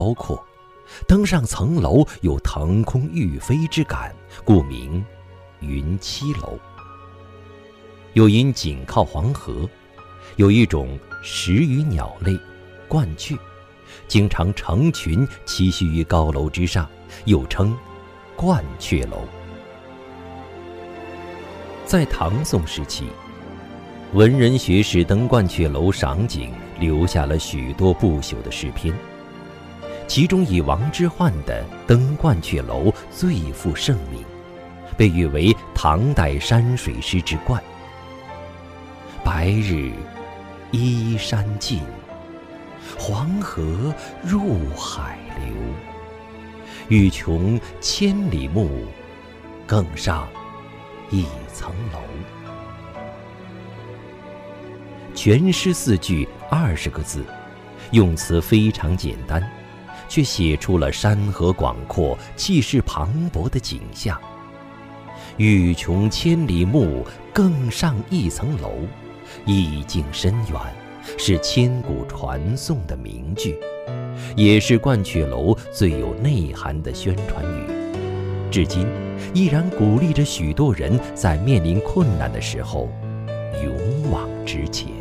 辽阔，登上层楼有腾空欲飞之感，故名云栖楼。又因紧靠黄河，有一种食鱼鸟类鹳雀，经常成群栖息于高楼之上，又称鹳雀楼。在唐宋时期，文人学士登鹳雀楼赏景，留下了许多不朽的诗篇，其中以王之涣的《登鹳雀楼》最负盛名，被誉为唐代山水诗之冠。白日依山尽，黄河入海流。欲穷千里目，更上一层楼。全诗4句20个字，用词非常简单，却写出了山河广阔、气势磅礴的景象。欲穷千里目，更上一层楼，意境深远，是千古传颂的名句，也是鹳雀楼最有内涵的宣传语，至今依然鼓励着许多人在面临困难的时候勇往直前。